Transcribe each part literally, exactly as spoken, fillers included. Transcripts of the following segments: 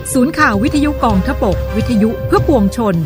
ศูนย์ข่าววิทยุกองทพบกวิทยุเพื่อปวงชน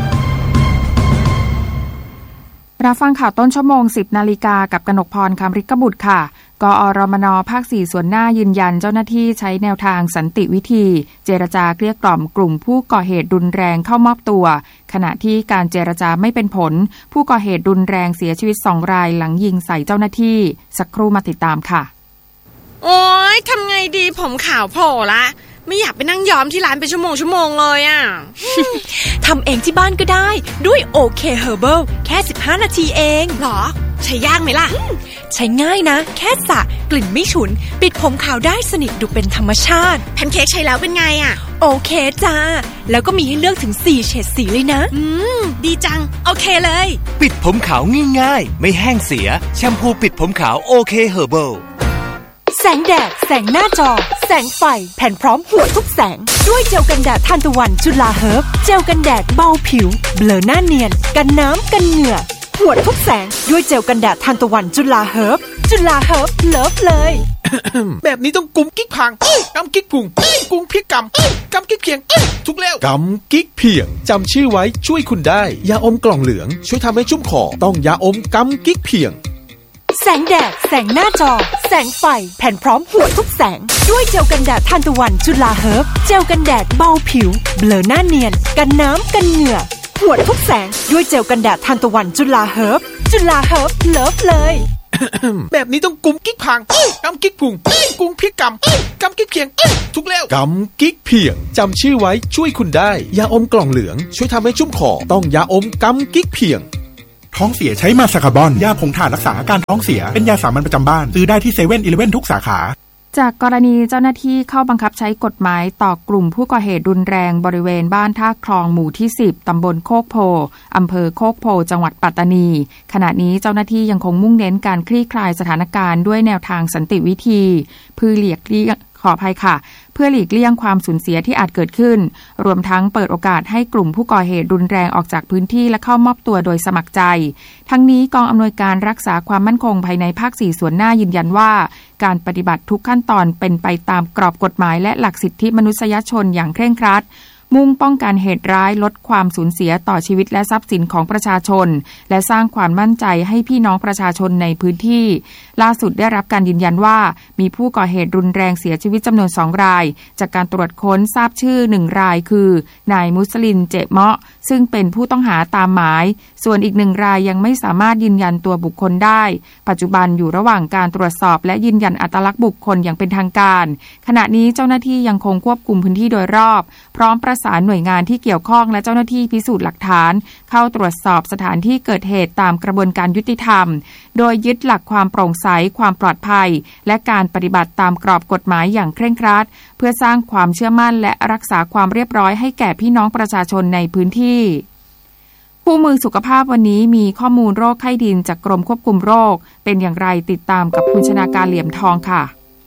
รับฟังข่าวต้นชั่วโมง สิบนาฬิกากับกนกพร คำฤกบุตรค่ะกอรมน.ภาคสี่ส่วนหน้ายืนยันเจ้าหน้าที่ใช้แนวทางสันติวิธีเจรจาเกลี้ยกล่อมกลุ่มผู้ก่อเหตุรุนแรงเข้ามอบตัวขณะที่การเจรจาไม่เป็นผลผู้ก่อเหตุรุนแรงเสียชีวิตสองรายหลังยิงใส่เจ้าหน้าที่สักครู่มาติดตามค่ะโอ๊ยทำไงดีผมขาวโผล่ละไม่อยากไปนั่งย้อมที่ร้านเป็นชั่วโมงชั่วโมงเลยอ่ะทำเองที่บ้านก็ได้ด้วยโอเคเฮอร์เบิลแค่สิบห้านาทีเองหรอใช้ยากไหมล่ะใช้ง่ายนะแค่สระกลิ่นไม่ฉุนปิดผมขาวได้สนิทดูเป็นธรรมชาติแพนเค้กใช้แล้วเป็นไงอ่ะโอเคจ้าแล้วก็มีให้เลือกถึงสี่เฉดสีเลยนะอืมดีจังโอเคเลยปิดผมขาวง่ายๆไม่แห้งเสียแชมพูปิดผมขาวโอเคเฮอร์เบิลแสงแดดแสงหน้าจอแสงไฟแผ่นพร้อมหัวทุกแสงด้วยเจลกันแดดทานตะวันจุฬาเฮิร์บเจลกันแดดเบาผิวเบลอหน้าเนียนกันน้ำกันเหงื่อหัวทุกแสงด้วยเจลกันแดดทานตะวันจุฬาเฮิร์บจุฬาเฮิร์บเลิฟเลยแบบนี้ต้องกุมกิ๊กพังกำกิ๊กพุงกุมพริกกำกำกิ๊กเพียงทุกแล้วกำกิ๊กเพียงจำชื่อไว้ช่วยคุณได้ยาอมกล่องเหลืองช่วยทำให้ชุ่มคอต้องยาอมกำกิ๊กเพียงแสงแดดแสงหน้าจอแสงไฟแผ่นพร้อมหัวทุกแสงด้วยเจลกันแดดทานตะวันจุฬาเฮิร์บเจลกันแดดเบาผิวเบลอหน้าเนียนกันน้ำกันเหงื่อหัวทุกแสงด้วยเจลกันแดดทานตะวันจุฬาเฮิร์บจุฬาเฮิร์บเลิฟเลยแบบนี้ต้องกุมกิ๊กพังกำกิ๊กพุงกุมพริกกำกำกิ๊กเพียงทุกแล้วกำกิ๊กเพียงจำชื่อไว้ช่วยคุณได้ยาอมกล่องเหลืองช่วยทำให้ชุ่มคอต้องยาอมกำกิ๊กเพียงท้องเสียใช้มาซาคาบอนยาผงถ่านรักษาอาการท้องเสียเป็นยาสามัญประจำบ้านซื้อได้ที่เซเว่นอีเลฟเว่นทุกสาขาจากกรณีเจ้าหน้าที่เข้าบังคับใช้กฎหมายต่อกลุ่มผู้ก่อเหตุรุนแรงบริเวณบ้านท่าคลองหมู่ที่สิบตำบลโคกโพอำเภอโคกโพจังหวัดปัตตานีขณะนี้เจ้าหน้าที่ยังคงมุ่งเน้นการคลี่คลายสถานการณ์ด้วยแนวทางสันติวิธีเพื่อหลีกเลี่ยงขออภัยค่ะเพื่อหลีกเลี่ยงความสูญเสียที่อาจเกิดขึ้นรวมทั้งเปิดโอกาสให้กลุ่มผู้ก่อเหตุรุนแรงออกจากพื้นที่และเข้ามอบตัวโดยสมัครใจทั้งนี้กองอำนวยการรักษาความมั่นคงภายในภาคสี่ส่วนหน้ายืนยันว่าการปฏิบัติทุกขั้นตอนเป็นไปตามกรอบกฎหมายและหลักสิทธิมนุษยชนอย่างเคร่งครัดมุ่งป้องกันเหตุร้ายลดความสูญเสียต่อชีวิตและทรัพย์สินของประชาชนและสร้างความมั่นใจให้พี่น้องประชาชนในพื้นที่ล่าสุดได้รับการยืนยันว่ามีผู้ก่อเหตุรุนแรงเสียชีวิตจำนวนสองรายจากการตรวจค้นทราบชื่อหนึ่งรายคือนายมุสลินเจเมาะซึ่งเป็นผู้ต้องหาตามหมายส่วนอีกหนึ่งรายยังไม่สามารถยืนยันตัวบุคคลได้ปัจจุบันอยู่ระหว่างการตรวจสอบและยืนยันอัตลักษณ์บุคคลอย่างเป็นทางการขณะนี้เจ้าหน้าที่ยังคงควบคุมพื้นที่โดยรอบพร้อมประสานหน่วยงานที่เกี่ยวข้องและเจ้าหน้าที่พิสูจน์หลักฐานเข้าตรวจสอบสถานที่เกิดเหตุตามกระบวนการยุติธรรมโดยยึดหลักความโปร่งใสความปลอดภัยและการปฏิบัติตามกรอบกฎหมายอย่างเคร่งครัดเพื่อสร้างความเชื่อมั่นและรักษาความเรียบร้อยให้แก่พี่น้องประชาชนในพื้นที่คู่มือสุขภาพวันนี้มีข้อมูลโรคไข้ดินจากกรมควบคุมโรคเป็นอย่างไรติดตามกับคุณชนาการเหลี่ยมทองค่ะ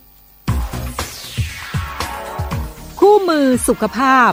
คู่มือสุขภาพ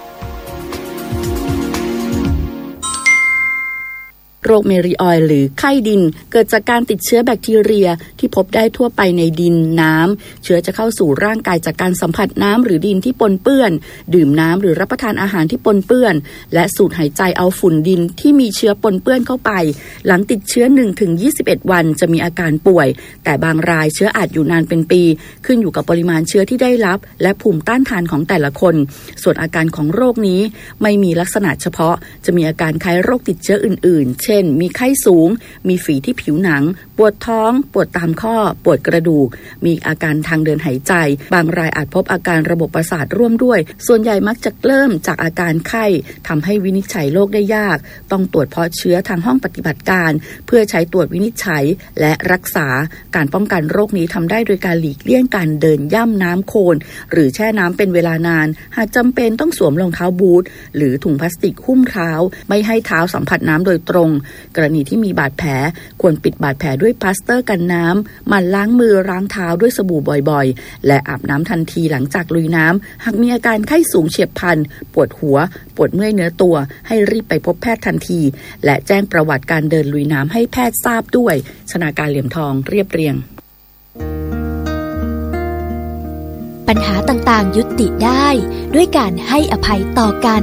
โรคเมริออยล์หรือไข้ดินเกิดจากการติดเชื้อแบคทีเรียที่พบได้ทั่วไปในดินน้ำเชื้อจะเข้าสู่ร่างกายจากการสัมผัสน้ำหรือดินที่ปนเปื้อนดื่มน้ำหรือรับประทานอาหารที่ปนเปื้อนและสูดหายใจเอาฝุ่นดินที่มีเชื้อปนเปื้อนเข้าไปหลังติดเชื้อ หนึ่งถึงยี่สิบเอ็ด วันจะมีอาการป่วยแต่บางรายเชื้ออาจอยู่นานเป็นปีขึ้นอยู่กับปริมาณเชื้อที่ได้รับและภูมิต้านทานของแต่ละคนส่วนอาการของโรคนี้ไม่มีลักษณะเฉพาะจะมีอาการคล้ายโรคติดเชื้ออื่นๆเช่นมีไข้สูงมีฝีที่ผิวหนังปวดท้องปวดตามข้อปวดกระดูกมีอาการทางเดินหายใจบางรายอาจพบอาการระบบประสาทร่วมด้วยส่วนใหญ่มักจะเริ่มจากอาการไข้ทำให้วินิจฉัยโรคได้ยากต้องตรวจเพาะเชื้อทางห้องปฏิบัติการเพื่อใช้ตรวจวินิจฉัยและรักษาการป้องกันโรคนี้ทำได้โดยการหลีกเลี่ยงการเดินย่ำน้ำโคลนหรือแช่น้ำเป็นเวลานานหากจำเป็นต้องสวมรองเท้าบูทหรือถุงพลาสติกหุ้มเท้าไม่ให้เท้าสัมผัสน้ำโดยตรงกรณีที่มีบาดแผลควรปิดบาดแผลด้วยพลาสเตอร์กันน้ำหมั่นล้างมือล้างเท้าด้วยสบู่บ่อยๆและอาบน้ำทันทีหลังจากลุยน้ำหากมีอาการไข้สูงเฉียบพลันปวดหัวปวดเมื่อยเนื้อตัวให้รีบไปพบแพทย์ทันทีและแจ้งประวัติการเดินลุยน้ำให้แพทย์ทราบด้วยชนาการเหลี่ยมทองเรียบเรียงปัญหาต่างๆยุติได้ด้วยการให้อภัยต่อกัน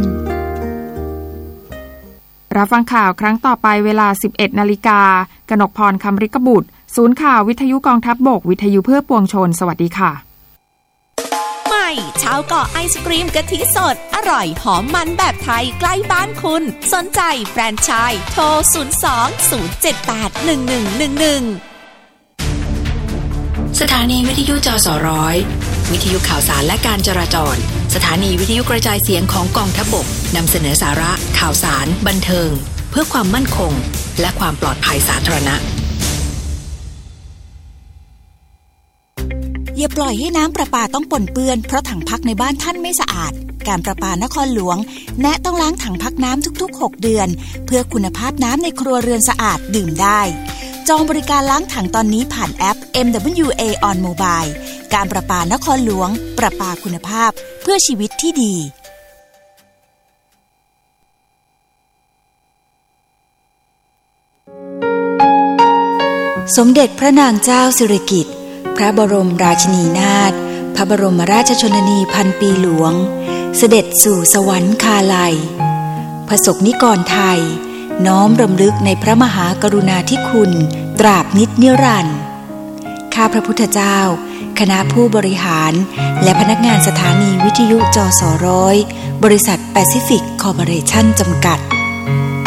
รับฟังข่าวครั้งต่อไปเวลา สิบเอ็ดนาฬิกากนกพร คำริกบุตรศูนย์ข่าววิทยุกองทัพบกวิทยุเพื่อปวงชนสวัสดีค่ะใหม่ชาวเกาะไอศกรีมกะทิสดอร่อยหอมมันแบบไทยใกล้บ้านคุณสนใจแฟรนไชส์โทรศูนย์ สอง ศูนย์ เจ็ด แปด หนึ่ง หนึ่ง หนึ่ง หนึ่งสถานีวิทยุจสร้อยวิทยุข่าวสารและการจราจรสถานีวิทยุกระจายเสียงของกองทัพบกนำเสนอสาระข่าวสารบันเทิงเพื่อความมั่นคงและความปลอดภัยสาธารณะอย่าปล่อยให้น้ำประปาต้องปนเปื้อนเพราะถังพักในบ้านท่านไม่สะอาดการประปานครหลวงแนะต้องล้างถังพักน้ำทุกๆหกเดือนเพื่อคุณภาพน้ำในครัวเรือนสะอาดดื่มได้จองบริการล้างถังตอนนี้ผ่านแอป เอ็ม ดับเบิลยู เอ on Mobile การประปานครหลวงประปาคุณภาพเพื่อชีวิตที่ดีสมเด็จพระนางเจ้าสิริกิติ์พระบรมราชินีนาถพระบรมราชชนนีพันปีหลวงเสด็จสู่สวรรคาลัยประสบนิกรไทยน้อมรำลึกในพระมหากรุณาธิคุณตราบนิจนิรันดร์ข้าพระพุทธเจ้าคณะผู้บริหารและพนักงานสถานีวิทยุจสร้อยบริษัทแปซิฟิกคอร์ปอเรชั่นจำกัด